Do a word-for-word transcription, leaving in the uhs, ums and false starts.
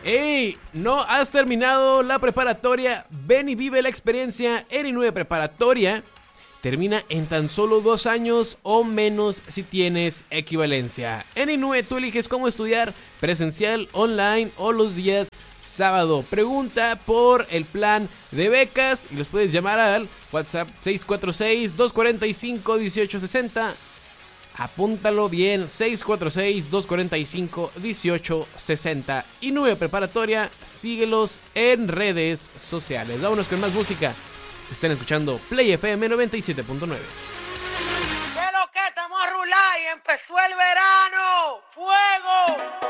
¡Ey! ¿No has terminado la preparatoria? Ven y vive la experiencia en I nueve Preparatoria. Termina en tan solo dos años o menos si tienes equivalencia. En I nueve tú eliges cómo estudiar, presencial, online o los días sábado. Pregunta por el plan de becas y los puedes llamar al WhatsApp seis cuatro seis, dos cuatro cinco, uno ocho seis cero. Apúntalo bien, seis cuatro seis, dos cuatro cinco, uno ocho seis cero. I nueve Preparatoria, síguelos en redes sociales. Vámonos con más música. Están escuchando Play F M noventa y siete punto nueve. ¿Qué lo que estamos a rular y empezó el verano? ¡Fuego!